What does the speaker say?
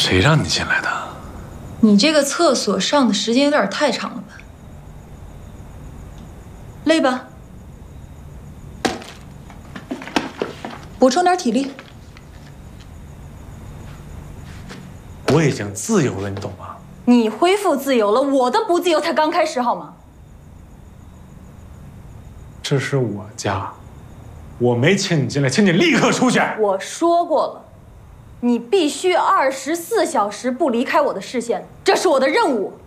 谁让你进来的？ 你这个厕所上的时间有点太长了吧？累吧？补充点体力。 我已经自由了，你懂吗？ 你恢复自由了，我的不自由才刚开始，好吗？ 这是我家，我没请你进来，请你立刻出去。 我说过了，你必须24小时不离开我的视线，这是我的任务。